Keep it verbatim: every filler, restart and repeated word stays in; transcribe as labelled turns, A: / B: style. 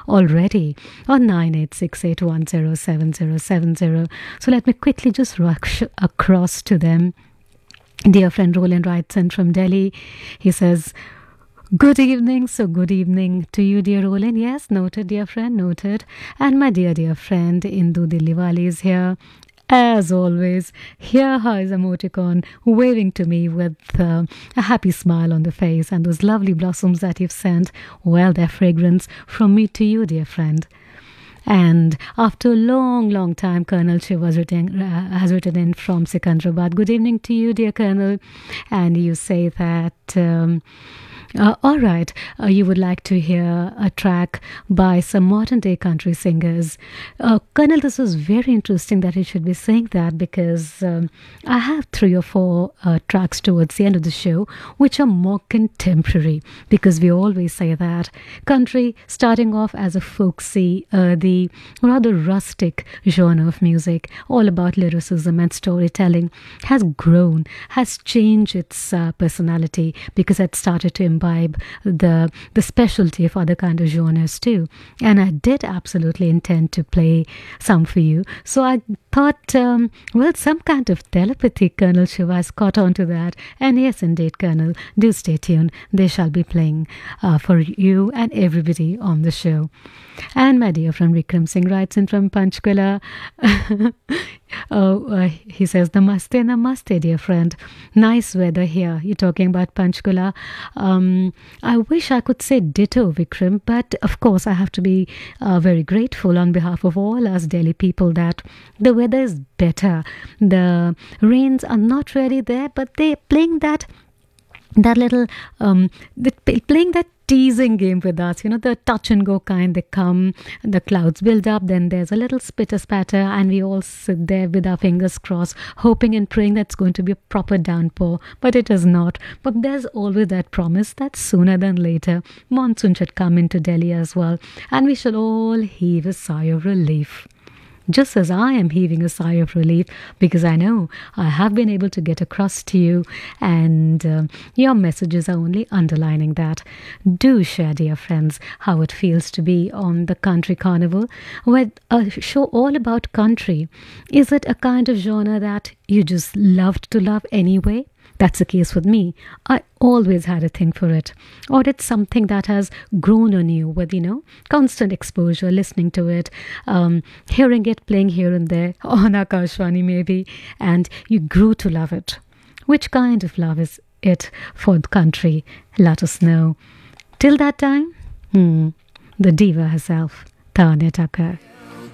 A: already on nine eight six eight one zero seven zero seven zero. So let me quickly just rush across to them. Dear friend Roland writes in from Delhi. He says, good evening. So good evening to you, dear Roland. Yes, noted, dear friend, noted. And my dear, dear friend Indu Dilliwali is here. As always, here her is emoticon waving to me with uh, a happy smile on the face, and those lovely blossoms that you've sent, well, their fragrance from me to you, dear friend. And after a long, long time, Colonel Shiv has written, uh, has written in from Secunderabad. Good evening to you, dear Colonel. And you say that... Um, Uh, all right, uh, you would like to hear a track by some modern day country singers. Uh, Colonel, this was very interesting that you should be saying that, because um, I have three or four uh, tracks towards the end of the show which are more contemporary, because we always say that country, starting off as a folksy, uh, the rather rustic genre of music, all about lyricism and storytelling, has grown, has changed its uh, personality, because it started to imbibe the the specialty of other kind of genres too. And I did absolutely intend to play some for you. So I thought, um, well, some kind of telepathy, Colonel Shiva has caught on to that. And yes, indeed, Colonel, do stay tuned. They shall be playing uh, for you and everybody on the show. And my dear friend Vikram Singh writes in from Panchkula. Oh, uh, he says, Namaste, Namaste, dear friend. Nice weather here. You're talking about Panchkula. Um, I wish I could say ditto, Vikram, but of course I have to be uh, very grateful on behalf of all us Delhi people that the weather is better. The rains are not really there, but they're playing that that little um the, playing that teasing game with us, you know, the touch and go kind. They come, the clouds build up, then there's a little spitter spatter, and we all sit there with our fingers crossed, hoping and praying that it's going to be a proper downpour, but it is not. But there's always that promise that sooner than later monsoon should come into Delhi as well, and we shall all heave a sigh of relief. Just as I am heaving a sigh of relief, because I know I have been able to get across to you, and uh, your messages are only underlining that. Do share, dear friends, how it feels to be on the Country Carnival, with a show all about country. Is it a kind of genre that you just loved to love anyway? That's the case with me. I always had a thing for it. Or it's something that has grown on you with, you know, constant exposure, listening to it, um, hearing it playing here and there, on Akashvani maybe, and you grew to love it. Which kind of love is it for the country? Let us know. Till that time, hmm, the diva herself, Tanya Tucker.